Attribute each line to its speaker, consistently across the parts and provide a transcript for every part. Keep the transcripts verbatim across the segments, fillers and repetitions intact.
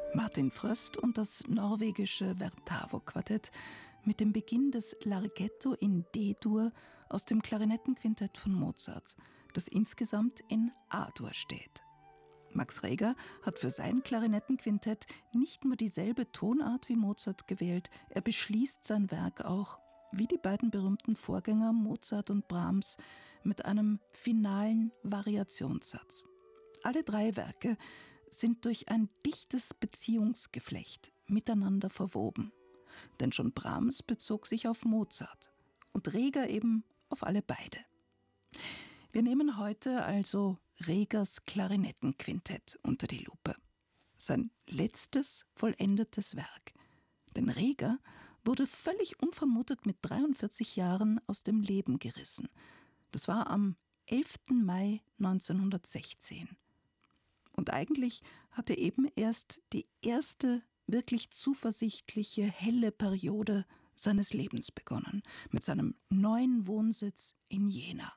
Speaker 1: Martin Fröst und das norwegische Vertavo-Quartett mit dem Beginn des Larghetto in D-Dur aus dem Klarinettenquintett von Mozart, das insgesamt in A-Dur steht. Max Reger hat für sein Klarinettenquintett nicht nur dieselbe Tonart wie Mozart gewählt, er beschließt sein Werk auch, wie die beiden berühmten Vorgänger Mozart und Brahms, mit einem finalen Variationssatz. Alle drei Werke sind durch ein dichtes Beziehungsgeflecht miteinander verwoben. Denn schon Brahms bezog sich auf Mozart und Reger eben auf alle beide. Wir nehmen heute also Regers Klarinettenquintett unter die Lupe. Sein letztes vollendetes Werk. Denn Reger wurde völlig unvermutet mit dreiundvierzig Jahren aus dem Leben gerissen. Das war am elften Mai neunzehnhundertsechzehn. Und eigentlich hatte eben erst die erste wirklich zuversichtliche, helle Periode seines Lebens begonnen, mit seinem neuen Wohnsitz in Jena.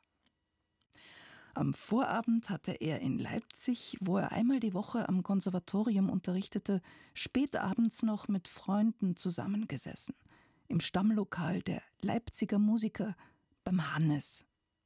Speaker 1: Am Vorabend hatte er in Leipzig, wo er einmal die Woche am Konservatorium unterrichtete, spät abends noch mit Freunden zusammengesessen, im Stammlokal der Leipziger Musiker beim Hannes.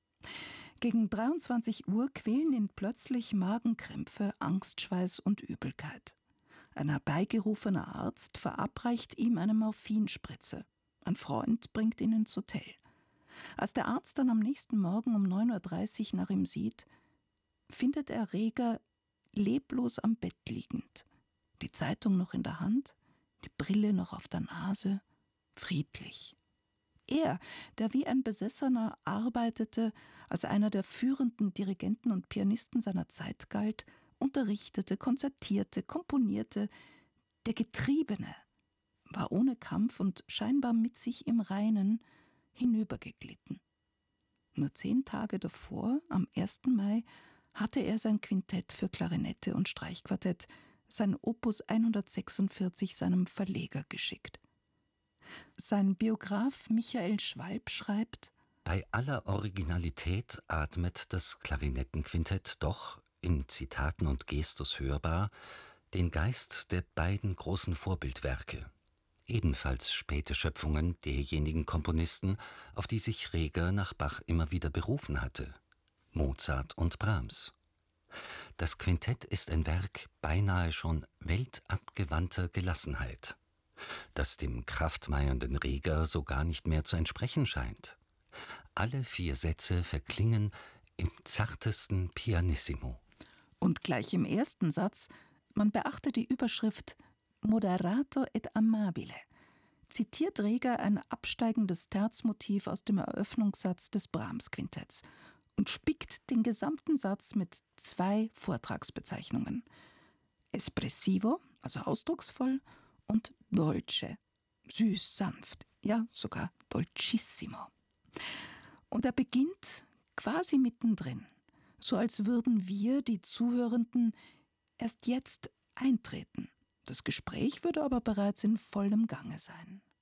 Speaker 1: Gegen dreiundzwanzig Uhr quälen ihn plötzlich Magenkrämpfe, Angstschweiß und Übelkeit. Ein herbeigerufener Arzt verabreicht ihm eine Morphinspritze. Ein Freund bringt ihn ins Hotel. Als der Arzt dann am nächsten Morgen um neun Uhr dreißig nach ihm sieht, findet er Reger leblos am Bett liegend, die Zeitung noch in der Hand, die Brille noch auf der Nase, friedlich. Er, der wie ein Besessener arbeitete, als einer der führenden Dirigenten und Pianisten seiner Zeit galt, unterrichtete, konzertierte, komponierte, der Getriebene, war ohne Kampf und scheinbar mit sich im Reinen hinübergeglitten. Nur zehn Tage davor, am ersten Mai, hatte er sein Quintett für Klarinette und Streichquartett, sein Opus hundertsechsundvierzig, seinem Verleger geschickt. Sein Biograf Michael Schwalb schreibt:
Speaker 2: Bei aller Originalität atmet das Klarinettenquintett doch, in Zitaten und Gestus hörbar, den Geist der beiden großen Vorbildwerke, ebenfalls späte Schöpfungen derjenigen Komponisten, auf die sich Reger nach Bach immer wieder berufen hatte, Mozart und Brahms. Das Quintett ist ein Werk beinahe schon weltabgewandter Gelassenheit, das dem kraftmeiernden Reger so gar nicht mehr zu entsprechen scheint. Alle vier Sätze verklingen im zartesten Pianissimo.
Speaker 1: Und gleich im ersten Satz, man beachte die Überschrift Moderato et amabile, zitiert Reger ein absteigendes Terzmotiv aus dem Eröffnungssatz des Brahms-Quintetts und spickt den gesamten Satz mit zwei Vortragsbezeichnungen. Espressivo, also ausdrucksvoll, und dolce, süß, sanft, ja sogar dolcissimo. Und er beginnt quasi mittendrin, so als würden wir, die Zuhörenden, erst jetzt eintreten. Das Gespräch würde aber bereits in vollem Gange sein.